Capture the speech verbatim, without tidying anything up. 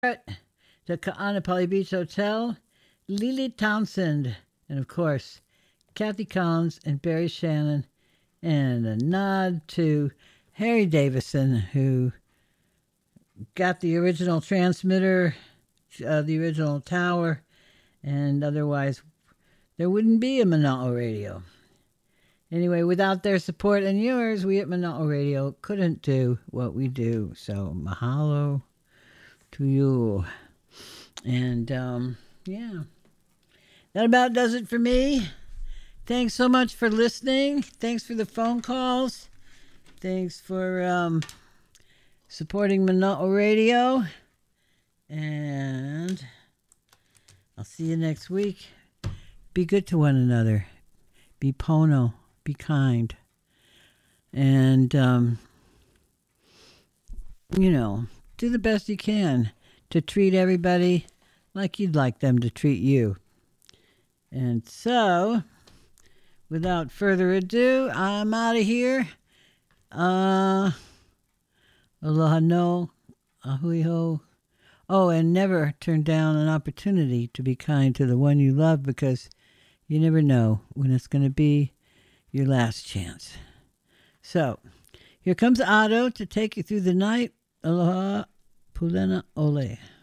the Ka'anapali Beach Hotel, Lily Townsend, and of course, Kathy Collins and Barry Shannon, and a nod to Harry Davison, who got the original transmitter, uh, the original tower, and otherwise there wouldn't be a Mana'o Radio. Anyway, without their support and yours, we at Mana'o Radio couldn't do what we do. So mahalo to you. And, um, yeah, that about does it for me. Thanks so much for listening. Thanks for the phone calls. Thanks for um, supporting Mana'o Radio. And I'll see you next week. Be good to one another. Be pono. Be kind. And, um, you know, do the best you can to treat everybody like you'd like them to treat you. And so, without further ado, I'm out of here. Uh, aloha no, ahui ho. Oh, and never turn down an opportunity to be kind to the one you love, because you never know when it's going to be your last chance. So, here comes Otto to take you through the night. Aloha, Pulena Ole.